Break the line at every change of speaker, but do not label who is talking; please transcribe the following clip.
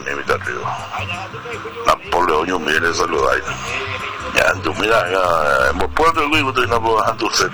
mi arriba. Napoleón yo mire saludáis. Ya, tú mira, ya, hemos puesto el libro y no puedo dejar tu ser.